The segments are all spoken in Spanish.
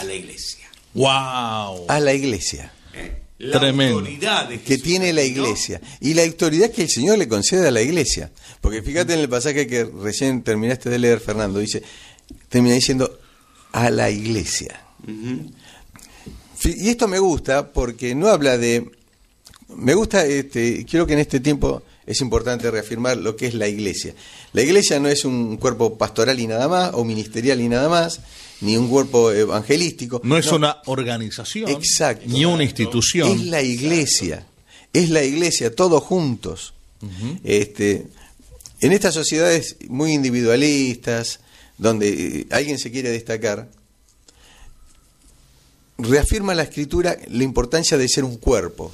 a la iglesia. ¡Wow! A la iglesia. La Tremendo. autoridad de Jesús, Que tiene la iglesia. Y la autoridad que el Señor le concede a la iglesia. Porque fíjate en el pasaje que recién terminaste de leer, Fernando, termina diciendo a la iglesia. Uh-huh. Y esto me gusta porque no habla de... Me gusta, creo que en este tiempo es importante reafirmar lo que es la iglesia. La iglesia no es un cuerpo pastoral y nada más, o ministerial y nada más, ni un cuerpo evangelístico. No es una organización, exacto, ni una institución. Es la iglesia, todos juntos. Uh-huh. En estas sociedades muy individualistas, donde alguien se quiere destacar, reafirma la Escritura la importancia de ser un cuerpo.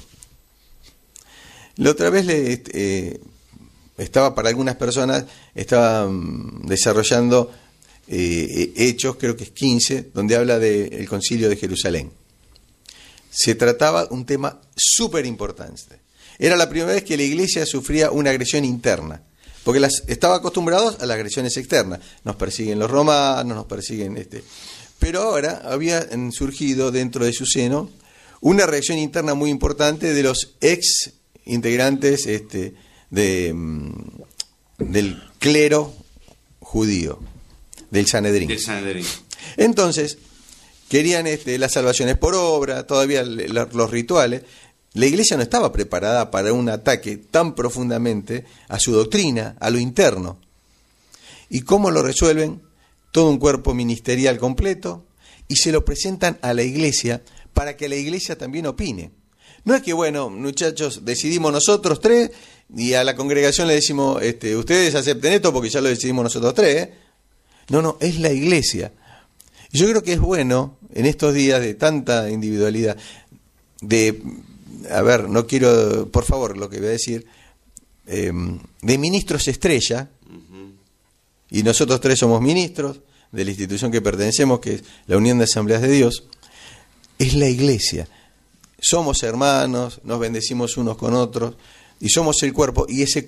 La otra vez estaba para algunas personas, estaba desarrollando Hechos, creo que es 15, donde habla del Concilio de Jerusalén. Se trataba un tema súper importante. Era la primera vez que la iglesia sufría una agresión interna, porque estaba acostumbrados a las agresiones externas. Nos persiguen los romanos, nos persiguen... Pero ahora había surgido dentro de su seno una reacción interna muy importante de los ex integrantes del clero judío, del Sanedrín. Entonces, querían las salvaciones por obra, todavía los rituales. La iglesia no estaba preparada para un ataque tan profundamente a su doctrina, a lo interno. ¿Y cómo lo resuelven? Todo un cuerpo ministerial completo, y se lo presentan a la iglesia para que la iglesia también opine. No es que, bueno, muchachos, decidimos nosotros tres y a la congregación le decimos, ustedes acepten esto porque ya lo decidimos nosotros tres. No, es la iglesia. Y yo creo que es bueno, en estos días de tanta individualidad, no quiero, por favor, lo que voy a decir, de ministros estrella, y nosotros tres somos ministros de la institución que pertenecemos, que es la Unión de Asambleas de Dios, es la iglesia. Somos hermanos, nos bendecimos unos con otros, y somos el cuerpo, y ese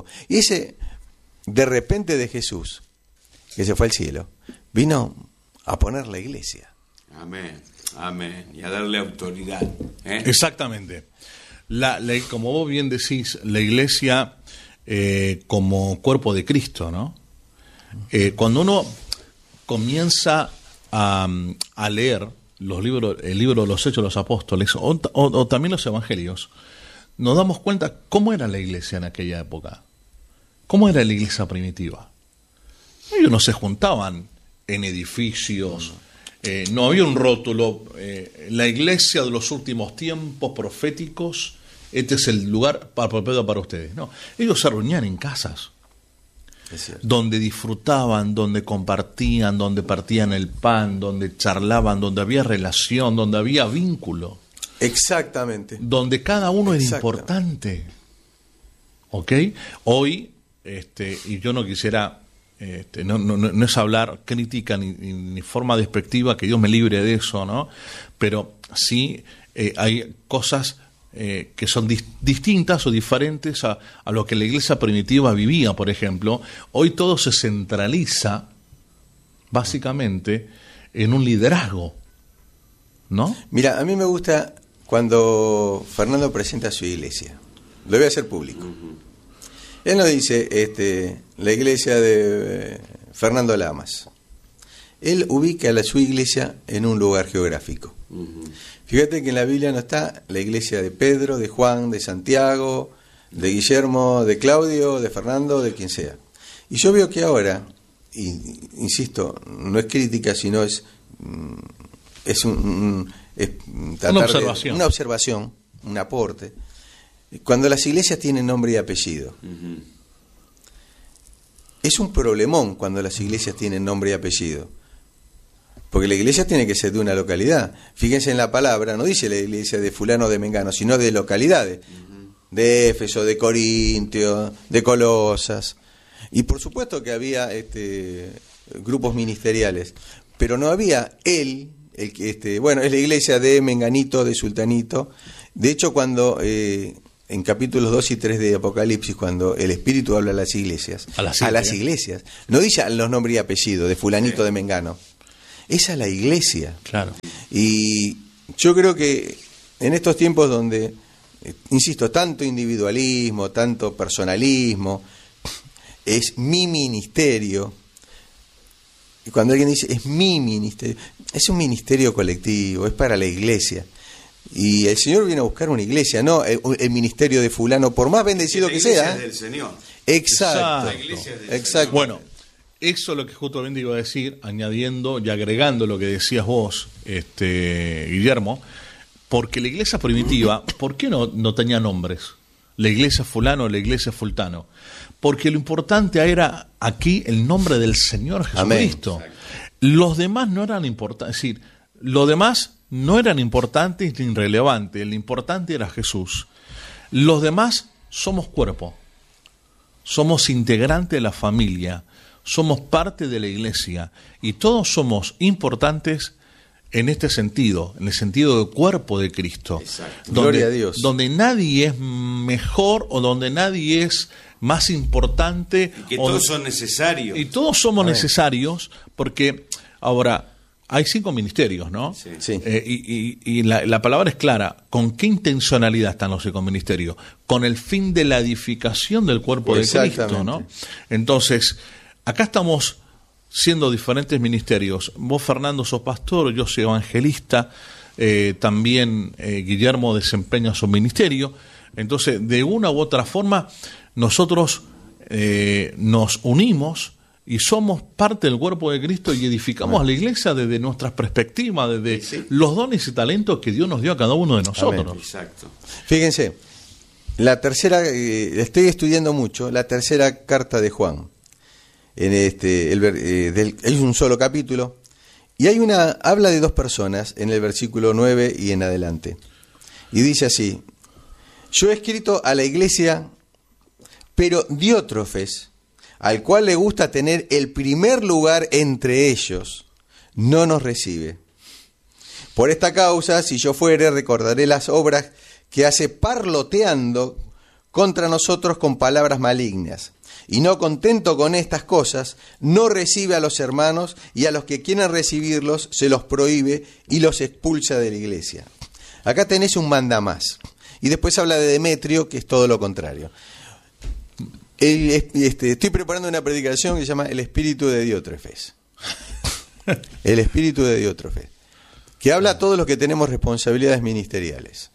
de repente de Jesús, que se fue al cielo, vino a poner la iglesia. Amén, amén, y a darle autoridad. Exactamente. Como vos bien decís, la iglesia como cuerpo de Cristo, ¿no? Cuando uno comienza a leer el libro de los Hechos de los Apóstoles o también los Evangelios, nos damos cuenta cómo era la iglesia en aquella época, cómo era la iglesia primitiva. Ellos no se juntaban en edificios, no había un rótulo, la iglesia de los últimos tiempos proféticos, este es el lugar apropiado para ustedes. No, ellos se reunían en casas, donde disfrutaban, donde compartían, donde partían el pan, donde charlaban, donde había relación, donde había vínculo. Exactamente. Donde cada uno era importante. ¿Ok? Hoy, y yo no quisiera, no es hablar crítica ni forma despectiva, que Dios me libre de eso, ¿no? Pero sí hay cosas que son distintas o diferentes a lo que la iglesia primitiva vivía, por ejemplo. Hoy todo se centraliza básicamente en un liderazgo, ¿no? Mira, a mí me gusta cuando Fernando presenta su iglesia. Lo voy a hacer público. Él nos dice, la iglesia de Fernando Lamas. Él ubica su iglesia en un lugar geográfico. Fíjate que en la Biblia no está la iglesia de Pedro, de Juan, de Santiago, de Guillermo, de Claudio, de Fernando, de quien sea. Y yo veo que ahora, insisto, no es crítica, sino es una observación, un aporte. Cuando las iglesias tienen nombre y apellido. Es un problemón cuando las iglesias tienen nombre y apellido. Porque la iglesia tiene que ser de una localidad. Fíjense en la palabra, no dice la iglesia de fulano o de mengano, sino de localidades. De Éfeso, de Corintio, de Colosas. Y por supuesto que había grupos ministeriales. Pero no había es la iglesia de menganito, de sultanito. De hecho, cuando en capítulos 2 y 3 de Apocalipsis, cuando el Espíritu habla a las iglesias, no dice los nombres y apellidos de fulanito, de mengano. Esa es la iglesia. Claro. Y yo creo que en estos tiempos donde, insisto, tanto individualismo, tanto personalismo, es mi ministerio. Y cuando alguien dice es mi ministerio, es un ministerio colectivo, es para la iglesia. Y el Señor viene a buscar una iglesia, no el ministerio de fulano, por más bendecido que sea. La iglesia es del Señor. Exacto. La iglesia es del Exacto. Señor. Bueno, eso es lo que justamente iba a decir, añadiendo y agregando lo que decías vos, Guillermo, porque la iglesia primitiva, ¿por qué no tenía nombres? La iglesia fulano, la iglesia fultano. Porque lo importante era aquí el nombre del Señor Jesucristo. Amén. Los demás no eran importantes, es decir, los demás no eran importantes ni irrelevantes, lo importante era Jesús. Los demás somos cuerpo, somos integrantes de la familia, somos parte de la iglesia y todos somos importantes en este sentido, en el sentido de cuerpo de Cristo. Gloria a Dios. Donde nadie es mejor o donde nadie es más importante. Y que todos son necesarios. Y todos somos necesarios porque, ahora, hay 5 ministerios, ¿no? Sí. Sí. Y la palabra es clara. ¿Con qué intencionalidad están los 5 ministerios? Con el fin de la edificación del cuerpo de Cristo, ¿no? Entonces, acá estamos siendo diferentes ministerios. Vos, Fernando, sos pastor, yo soy evangelista, también Guillermo desempeña su ministerio. Entonces, de una u otra forma, nosotros nos unimos y somos parte del cuerpo de Cristo y edificamos a la iglesia desde nuestras perspectivas, desde los dones y talentos que Dios nos dio a cada uno de nosotros. Amén. Exacto. Fíjense, la tercera, estoy estudiando mucho, la tercera carta de Juan. Es un solo capítulo y habla de 2 personas en el versículo 9 y en adelante. Y dice así: yo he escrito a la iglesia, pero Diótrefes, al cual le gusta tener el primer lugar entre ellos, no nos recibe. Por esta causa, si yo fuere, recordaré las obras que hace parloteando contra nosotros con palabras malignas. Y no contento con estas cosas, no recibe a los hermanos y a los que quieren recibirlos se los prohíbe y los expulsa de la iglesia. Acá tenés un mandamás. Y después habla de Demetrio, que es todo lo contrario. Estoy preparando una predicación que se llama El espíritu de Diótrefes. El espíritu de Diótrefes. Que habla a todos los que tenemos responsabilidades ministeriales.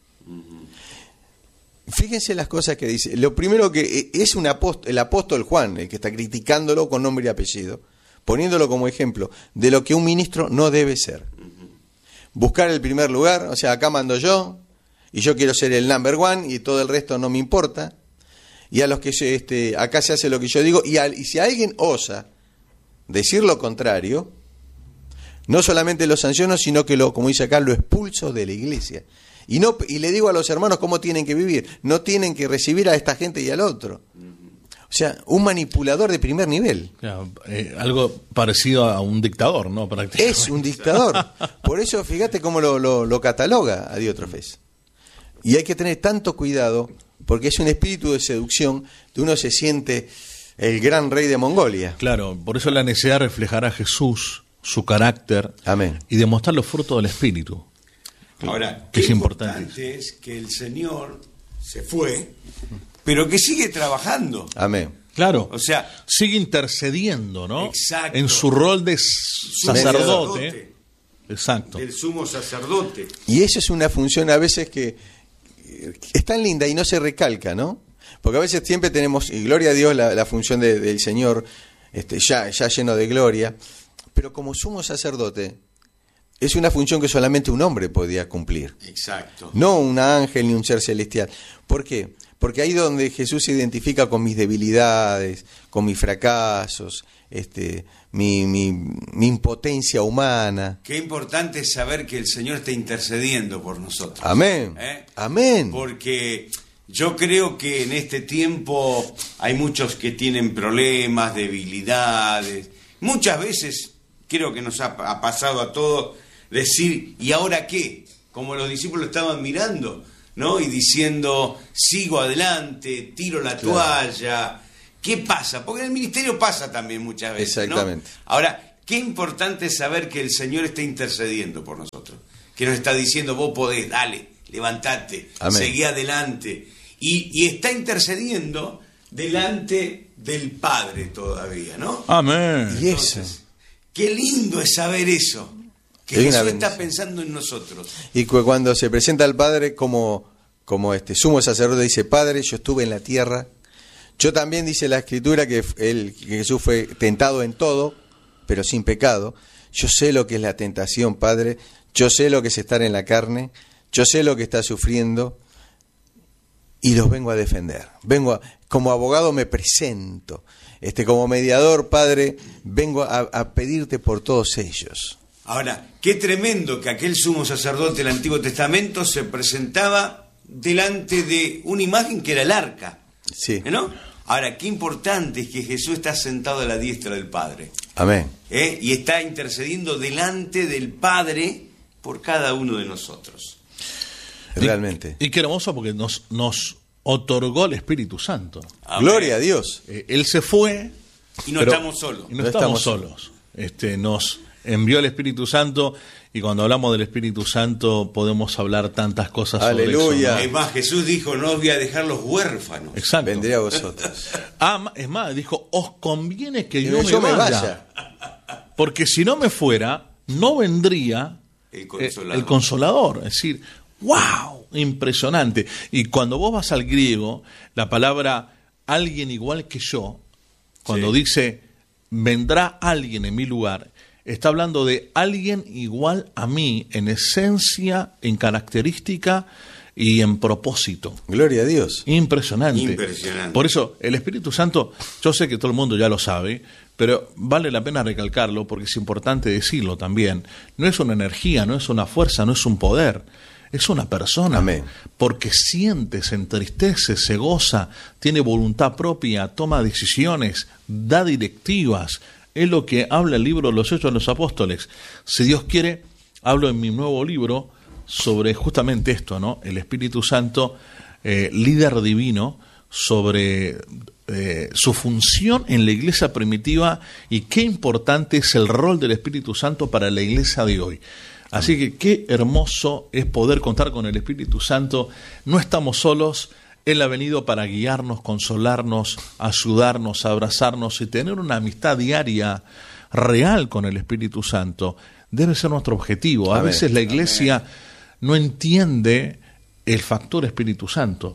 Fíjense las cosas que dice. Lo primero que es el apóstol Juan, el que está criticándolo con nombre y apellido, poniéndolo como ejemplo de lo que un ministro no debe ser. Buscar el primer lugar, o sea, acá mando yo, y yo quiero ser el number one, y todo el resto no me importa. Y a los que acá se hace lo que yo digo, y si alguien osa decir lo contrario, no solamente lo sanciono, sino que como dice acá, lo expulso de la iglesia. Y le digo a los hermanos cómo tienen que vivir. No tienen que recibir a esta gente y al otro. O sea, un manipulador de primer nivel. Claro, algo parecido a un dictador, ¿no? Es un dictador. Por eso, fíjate cómo lo cataloga a Diótrefes. Y hay que tener tanto cuidado, porque es un espíritu de seducción, de uno se siente el gran rey de Mongolia. Claro, por eso la necesidad de reflejar a Jesús, su carácter, amén, y demostrar los frutos del Espíritu. Ahora, que qué es importante es que el Señor se fue, pero que sigue trabajando. Amén. Claro, o sea, sigue intercediendo, ¿no? Exacto. En su rol de sacerdote. Exacto. Del sumo sacerdote. Y eso es una función a veces que es tan linda y no se recalca, ¿no? Porque a veces siempre tenemos, y gloria a Dios, la función del Señor ya lleno de gloria, pero como sumo sacerdote es una función que solamente un hombre podía cumplir. Exacto. No un ángel ni un ser celestial. ¿Por qué? Porque ahí donde Jesús se identifica con mis debilidades, con mis fracasos, mi impotencia humana. Qué importante es saber que el Señor está intercediendo por nosotros. Amén. Amén. Porque yo creo que en este tiempo hay muchos que tienen problemas, debilidades. Muchas veces creo que nos ha pasado a todos decir, ¿y ahora qué? Como los discípulos estaban mirando, ¿no? Y diciendo, sigo adelante, tiro la toalla. ¿Qué pasa? Porque en el ministerio pasa también muchas veces, exactamente, ¿no? Ahora, qué importante es saber que el Señor está intercediendo por nosotros. que nos está diciendo, vos podés, dale, levantate, seguí adelante. Y está intercediendo delante del Padre todavía, ¿no? Amén. Y eso. Entonces, qué lindo es saber eso, que Jesús está pensando en nosotros. Y cuando se presenta al Padre como sumo sacerdote, dice, Padre, yo estuve en la tierra. Yo también, dice la Escritura, que Jesús fue tentado en todo, pero sin pecado. Yo sé lo que es la tentación, Padre. Yo sé lo que es estar en la carne. Yo sé lo que está sufriendo. Y los vengo a defender. Como abogado me presento. Como mediador, Padre, vengo a pedirte por todos ellos. Ahora, qué tremendo que aquel sumo sacerdote del Antiguo Testamento se presentaba delante de una imagen que era el arca. Sí. ¿No? Ahora, qué importante es que Jesús está sentado a la diestra del Padre. Amén. Y está intercediendo delante del Padre por cada uno de nosotros. Realmente. Y qué hermoso, porque nos otorgó el Espíritu Santo. Amén. Gloria a Dios. Él se fue. Y no estamos solos. Y no estamos solos. Nos envió el Espíritu Santo, y cuando hablamos del Espíritu Santo podemos hablar tantas cosas. Aleluya. Sobre eso, ¿no? Es más, Jesús dijo, no os voy a dejar los huérfanos. Exacto. Vendré a vosotros. Es más, dijo, os conviene que yo me vaya. Porque si no me fuera, no vendría el Consolador. Es decir, ¡wow! Impresionante. Y cuando vos vas al griego, la palabra alguien igual que yo, cuando dice vendrá alguien en mi lugar, está hablando de alguien igual a mí en esencia, en característica y en propósito. Gloria a Dios. Impresionante. Por eso, el Espíritu Santo, yo sé que todo el mundo ya lo sabe, pero vale la pena recalcarlo porque es importante decirlo también. No es una energía, no es una fuerza, no es un poder. Es una persona. Amén. Porque siente, se entristece, se goza, tiene voluntad propia, toma decisiones, da directivas. Es lo que habla el libro de los Hechos de los Apóstoles. Si Dios quiere, hablo en mi nuevo libro sobre justamente esto, ¿no? El Espíritu Santo, líder divino, sobre su función en la iglesia primitiva y qué importante es el rol del Espíritu Santo para la iglesia de hoy. Así que qué hermoso es poder contar con el Espíritu Santo. No estamos solos. Él ha venido para guiarnos, consolarnos, ayudarnos, abrazarnos y tener una amistad diaria real con el Espíritu Santo. Debe ser nuestro objetivo. A veces la iglesia no entiende el factor Espíritu Santo.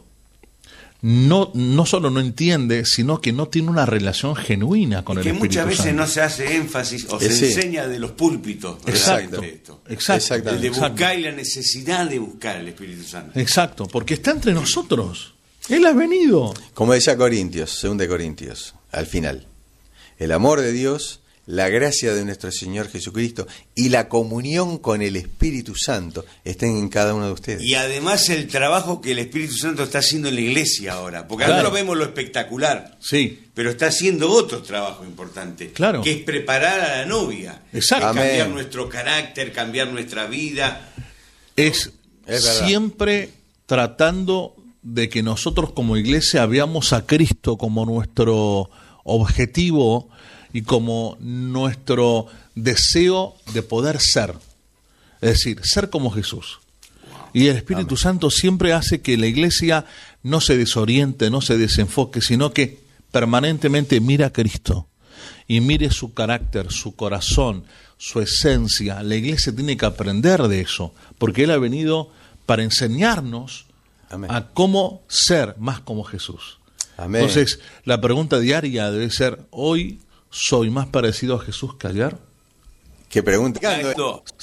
No solo no entiende, sino que no tiene una relación genuina con el Espíritu Santo. Que muchas veces no se hace énfasis o se enseña de los púlpitos. Exacto. Exacto. El de buscar y la necesidad de buscar el Espíritu Santo. Exacto, porque está entre nosotros. Él ha venido. Como decía Corintios, 2 Corintios, al final. El amor de Dios, la gracia de nuestro Señor Jesucristo y la comunión con el Espíritu Santo estén en cada uno de ustedes. Y además el trabajo que el Espíritu Santo está haciendo en la iglesia ahora. Porque ahora vemos lo espectacular. Sí. Pero está haciendo otro trabajo importante. Claro. Que es preparar a la novia. Exacto. Cambiar nuestro carácter, cambiar nuestra vida. Es siempre tratando de que nosotros como iglesia veamos a Cristo como nuestro objetivo y como nuestro deseo de poder ser. Es decir, ser como Jesús. Y el Espíritu Santo siempre hace que la iglesia no se desoriente, no se desenfoque, sino que permanentemente mire a Cristo y mire su carácter, su corazón, su esencia. La iglesia tiene que aprender de eso, porque Él ha venido para enseñarnos a cómo ser más como Jesús. Amén. Entonces, la pregunta diaria debe ser, ¿hoy soy más parecido a Jesús que ayer? ¿Qué pregunta?